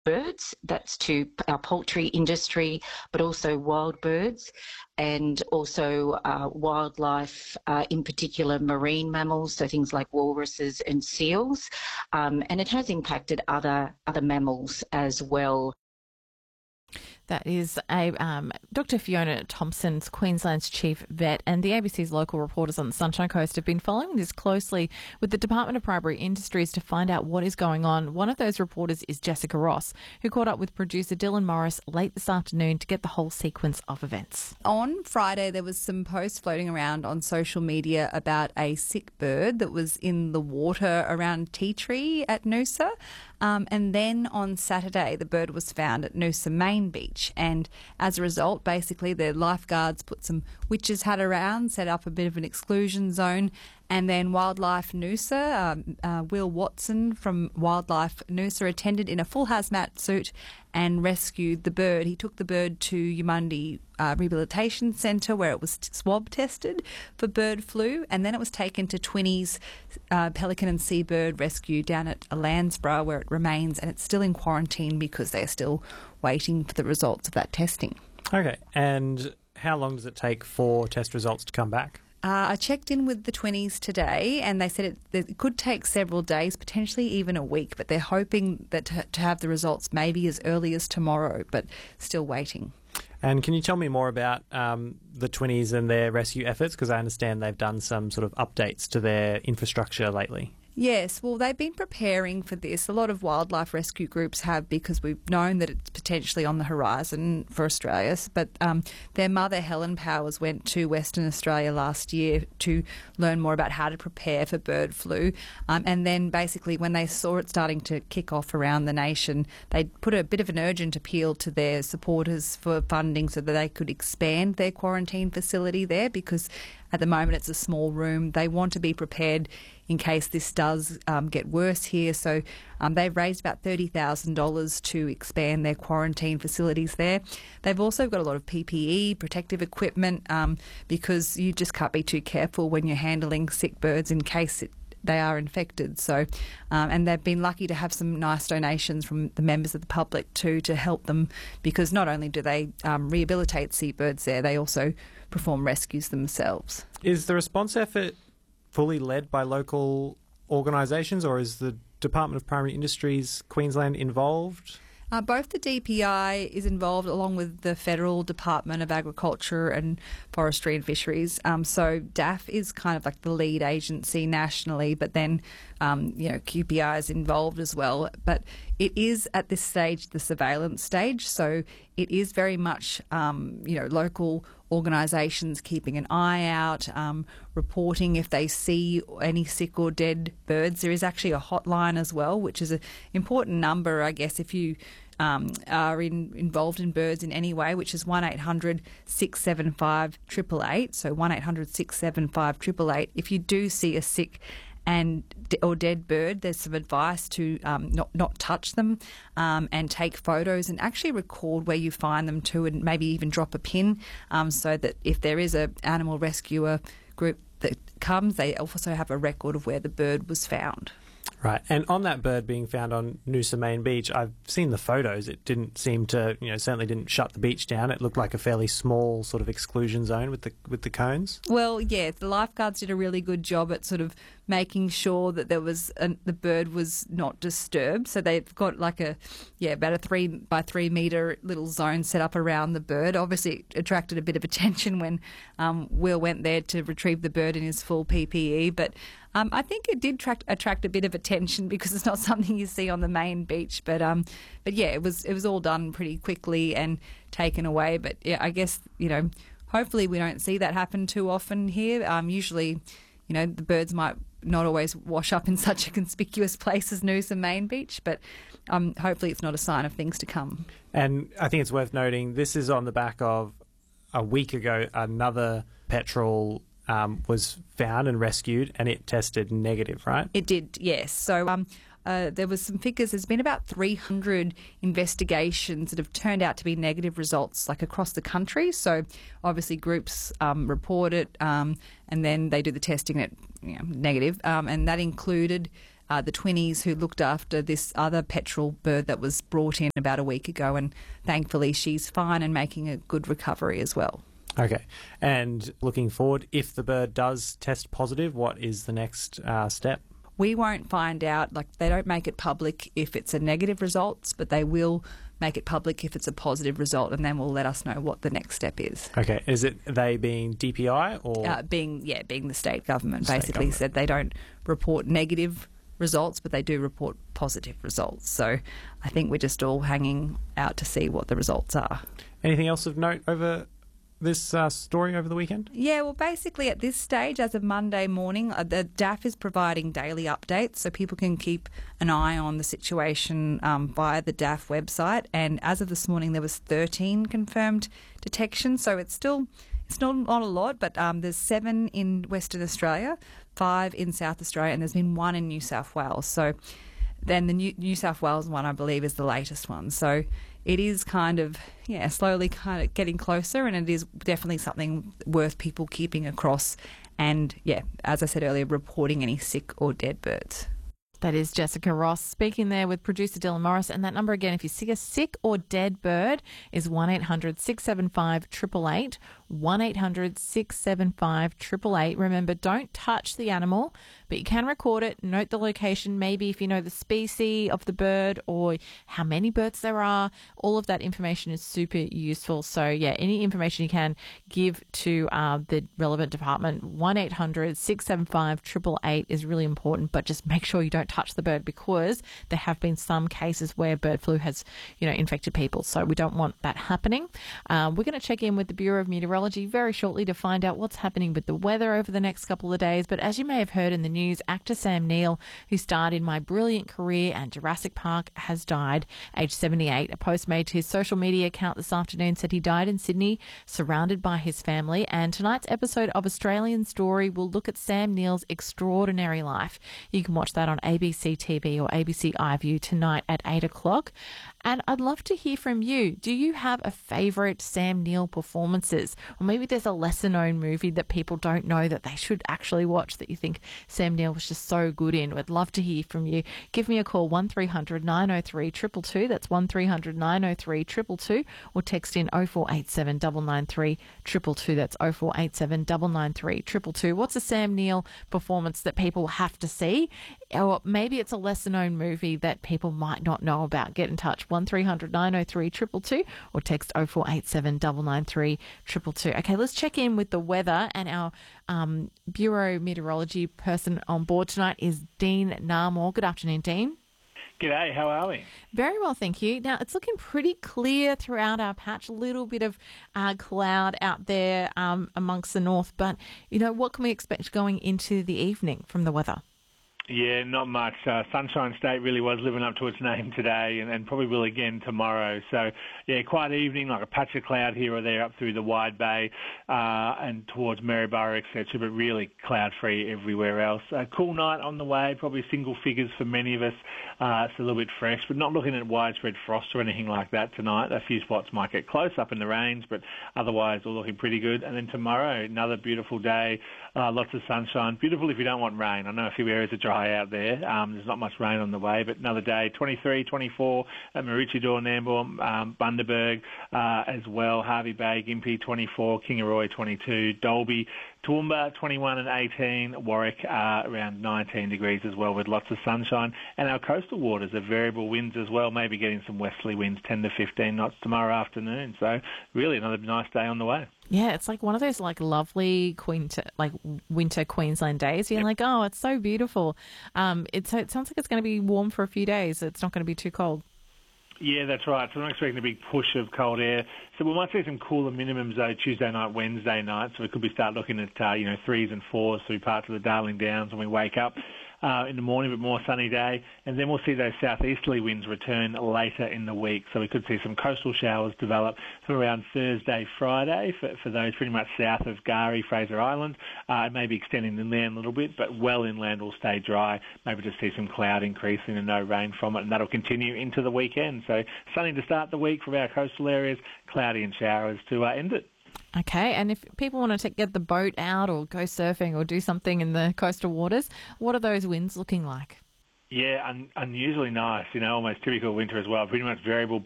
birds. That's to our poultry industry, but also wild birds and also wildlife, in particular marine mammals, so things like walruses and seals. And it has impacted other mammals as well. That is Dr. Fiona Thompson's Queensland's chief vet, and the ABC's local reporters on the Sunshine Coast have been following this closely with the Department of Primary Industries to find out what is going on. One of those reporters is Jessica Ross, who caught up with producer Dylan Morris late this afternoon to get the whole sequence of events. On Friday, there was some posts floating around on social media about a sick bird that was in the water around Tea Tree at Noosa. And then on Saturday, the bird was found at Noosa Main Beach. And as a result, basically, the lifeguards put some witches' hat around, set up a bit of an exclusion zone. And then Wildlife Noosa, Will Watson from Wildlife Noosa, attended in a full hazmat suit and rescued the bird. He took the bird to Yamundi Rehabilitation Centre where it was swab tested for bird flu, and then it was taken to Twinnie's Pelican and Seabird Rescue down at Landsborough where it remains, and it's still in quarantine because they are still waiting for the results of that testing. Okay, and how long does it take for test results to come back? I checked in with the Twinnies today and they said it could take several days, potentially even a week, but they're hoping that to have the results maybe as early as tomorrow, but still waiting. And can you tell me more about the Twinnies and their rescue efforts? Because I understand they've done some sort of updates to their infrastructure lately. Yes, well, they've been preparing for this. A lot of wildlife rescue groups have, because we've known that it's potentially on the horizon for Australia. But their mother, Helen Powers, went to Western Australia last year to learn more about how to prepare for bird flu. And then basically when they saw it starting to kick off around the nation, they put a bit of an urgent appeal to their supporters for funding so that they could expand their quarantine facility there, because at the moment it's a small room. They want to be prepared in case this does get worse here. So they've raised about $30,000 to expand their quarantine facilities there. They've also got a lot of PPE, protective equipment, because you just can't be too careful when you're handling sick birds in case they are infected. So, and they've been lucky to have some nice donations from the members of the public too to help them, because not only do they rehabilitate seabirds there, they also perform rescues themselves. Is the response effort fully led by local organisations, or is the Department of Primary Industries Queensland involved? Both the DPI is involved along with the Federal Department of Agriculture and Forestry and Fisheries. So DAF is kind of like the lead agency nationally, but then, QPI is involved as well. But it is at this stage the surveillance stage. So it is very much, local organisations keeping an eye out, reporting if they see any sick or dead birds. There is actually a hotline as well, which is an important number, I guess, if you are involved in birds in any way, which is 1800 675 888. So 1800 675 888. If you do see a sick or dead bird, there's some advice to not touch them, and take photos and actually record where you find them too, and maybe even drop a pin, so that if there is an animal rescuer group that comes, they also have a record of where the bird was found. Right, and on that bird being found on Noosa Main Beach, I've seen the photos. It didn't seem to, certainly didn't shut the beach down. It looked like a fairly small sort of exclusion zone with the cones. Well, yeah, the lifeguards did a really good job at sort of making sure that there was the bird was not disturbed. So they've got like about a 3 by 3 metre little zone set up around the bird. Obviously, it attracted a bit of attention when Will went there to retrieve the bird in his full PPE, but I think it did attract a bit of attention because it's not something you see on the main beach. But yeah, it was all done pretty quickly and taken away. But yeah, I guess hopefully we don't see that happen too often here. Usually, the birds might not always wash up in such a conspicuous place as Noosa Main Beach, but hopefully it's not a sign of things to come. And I think it's worth noting this is on the back of a week ago another petrel was found and rescued, and it tested negative, right? It did, yes. So there was some figures. There's been about 300 investigations that have turned out to be negative results, like across the country. So obviously groups report it, and then they do the testing at negative, and that included the Twinnies, who looked after this other petrel bird that was brought in about a week ago, and thankfully she's fine and making a good recovery as well. Okay. And looking forward, if the bird does test positive, what is the next step? We won't find out, they don't make it public if it's a negative result, but they will make it public if it's a positive result, and then we'll let us know what the next step is. Okay. Is it they being DPI or? Being the state government, basically said they don't report negative results, but they do report positive results. So I think we're just all hanging out to see what the results are. Anything else of note over this story over the weekend? Yeah, well, basically at this stage, as of Monday morning, the DAF is providing daily updates, so people can keep an eye on the situation via the DAF website. And as of this morning, there was 13 confirmed detections, so it's not a lot, but there's 7 in Western Australia, 5 in South Australia, and there's been 1 in New South Wales. So then the New South Wales one, I believe, is the latest one. So it is slowly kind of getting closer, and it is definitely something worth people keeping across and, as I said earlier, reporting any sick or dead birds. That is Jessica Ross speaking there with producer Dylan Morris. And that number again, if you see a sick or dead bird, is 1800 675 888. 1800 675 888. Remember, don't touch the animal, but you can record it, note the location, maybe if you know the species of the bird or how many birds there are. All of that information is super useful. So, any information you can give to the relevant department, 1800 675 888 is really important, but just make sure you don't touch the bird, because there have been some cases where bird flu has, infected people. So we don't want that happening. We're going to check in with the Bureau of Meteorology very shortly to find out what's happening with the weather over the next couple of days. But as you may have heard in the news, actor Sam Neill, who starred in My Brilliant Career and Jurassic Park, has died, aged 78. A post made to his social media account this afternoon said he died in Sydney, surrounded by his family. And tonight's episode of Australian Story will look at Sam Neill's extraordinary life. You can watch that on ABC TV or ABC iView tonight at 8 o'clock. And I'd love to hear from you. Do you have a favourite Sam Neill performances? Or maybe there's a lesser-known movie that people don't know that they should actually watch that you think Sam Neill was just so good in. I'd love to hear from you. Give me a call, 1300 903 222. That's 1300 903 222. Or text in 0487 993 222. That's 0487 993 222. What's a Sam Neill performance that people have to see? Or maybe it's a lesser-known movie that people might not know about. Get in touch, 1300 903 222, or text 0487 993 222. Okay, let's check in with the weather, and our Bureau Meteorology person on board tonight is Dean Narmore. Good afternoon, Dean. G'day, how are we? Very well, thank you. Now, it's looking pretty clear throughout our patch, a little bit of cloud out there amongst the north, but, what can we expect going into the evening from the weather? Yeah, not much. Sunshine State really was living up to its name today, and probably will again tomorrow. So, quiet evening, like a patch of cloud here or there up through the Wide Bay and towards Maryborough, etc., but really cloud-free everywhere else. A cool night on the way, probably single figures for many of us. It's a little bit fresh, but not looking at widespread frost or anything like that tonight. A few spots might get close up in the range, but otherwise all looking pretty good. And then tomorrow, another beautiful day, lots of sunshine. Beautiful if you don't want rain. I know a few areas are dry out there. There's not much rain on the way, but another day, 23, 24 at Maroochydore, Nambour, Bundaberg as well, Hervey Bay, Gympie 24, Kingaroy 22, Dalby, Toowoomba 21 and 18, Warwick around 19 degrees as well with lots of sunshine. And our coastal waters are variable winds as well, maybe getting some westerly winds 10 to 15 knots tomorrow afternoon. So really another nice day on the way. Yeah, it's like one of those lovely winter Queensland days. You're like, oh, it's so beautiful. It sounds like it's going to be warm for a few days. It's not going to be too cold. Yeah, that's right. So I'm not expecting a big push of cold air. So we might see some cooler minimums though Tuesday night, Wednesday night. So we could be start looking at 3s and 4s through parts of the Darling Downs when we wake up in the morning, but more sunny day. And then we'll see those southeasterly winds return later in the week. So we could see some coastal showers develop from around Thursday, Friday for those pretty much south of Gari, Fraser Island. It may be extending inland a little bit, but well inland will stay dry. Maybe just see some cloud increasing and no rain from it, and that'll continue into the weekend. So sunny to start the week for our coastal areas, cloudy and showers to end it. Okay, and if people want to get the boat out or go surfing or do something in the coastal waters, what are those winds looking like? Yeah, unusually nice, almost typical winter as well. Pretty much variable